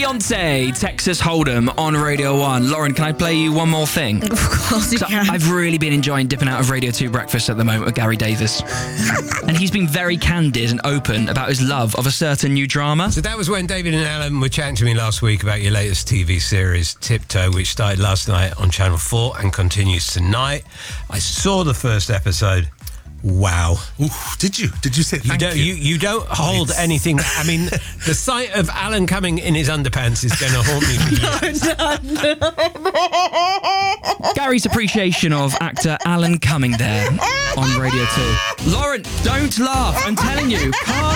Beyonce, Texas Hold'em on Radio 1. Lauren, can I play you one more thing? Of course you can. I've really been enjoying dipping out of Radio 2 Breakfast at the moment with Gary Davis. And he's been very candid and open about his love of a certain new drama. So that was when David and Alan were chatting to me last week about your latest TV series, Tiptoe, which started last night on Channel 4 and continues tonight. I saw the first episode. Wow. Ooh, did you say thank you? You don't hold anything. I mean, the sight of Alan coming in his underpants is going to haunt me. No. Gary's appreciation of actor Alan Cumming there on Radio 2. Lauren, don't laugh. I'm telling you, calm